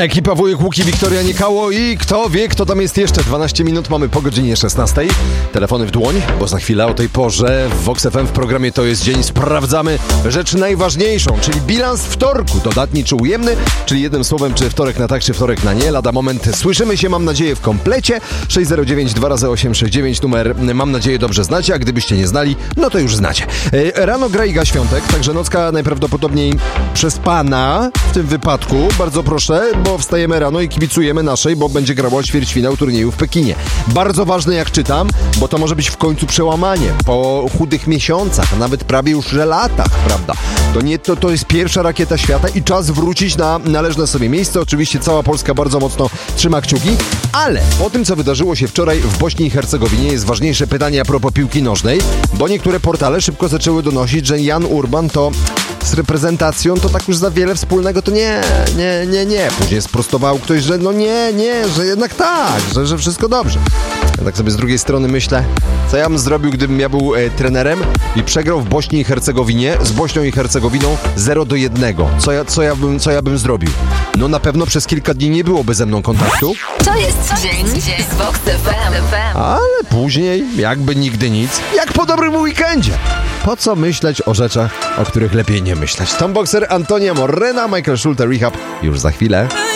Ekipa Wujek Łuki, Wiktoria Nikało i kto wie, kto tam jest jeszcze. 12 minut mamy po godzinie 16. Telefony w dłoń, bo za chwilę o tej porze w Vox FM w programie To jest dzień sprawdzamy rzecz najważniejszą, czyli bilans wtorku. Dodatni czy ujemny, czyli jednym słowem, czy wtorek na tak, czy wtorek na nie. Lada moment słyszymy się, mam nadzieję, w komplecie. 609 2x869 numer, mam nadzieję, dobrze znacie, a gdybyście nie znali, no to już znacie. Rano gra Iga Świątek, także nocka najprawdopodobniej przespana w tym wypadku. Bardzo proszę, bo wstajemy rano i kibicujemy naszej, bo będzie grała ćwierćfinał turnieju w Pekinie. Bardzo ważne, jak czytam, bo to może być w końcu przełamanie po chudych miesiącach, a nawet prawie już latach, prawda? To jest pierwsza rakieta świata i czas wrócić na należne sobie miejsce. Oczywiście cała Polska bardzo mocno trzyma kciuki, ale po tym, co wydarzyło się wczoraj w Bośni i Hercegowinie, jest ważniejsze pytanie a propos piłki nożnej, bo niektóre portale szybko zaczęły donosić, że Jan Urban to z reprezentacją to tak już za wiele wspólnego, to nie. Później sprostował ktoś, że no nie, że jednak tak, że wszystko dobrze. Ja tak sobie z drugiej strony myślę, co ja bym zrobił, gdybym ja był trenerem i przegrał w Bośni i Hercegowinie z Bośnią i Hercegowiną 0-1. Co ja bym zrobił? No na pewno przez kilka dni nie byłoby ze mną kontaktu. To jest dzień z Vox FM. Ale później, jakby nigdy nic, jak po dobrym weekendzie. Po co myśleć o rzeczach, o których lepiej nie myśleć? Tom Boxer, Antonia Morena, Michael Schulte, Rehab już za chwilę.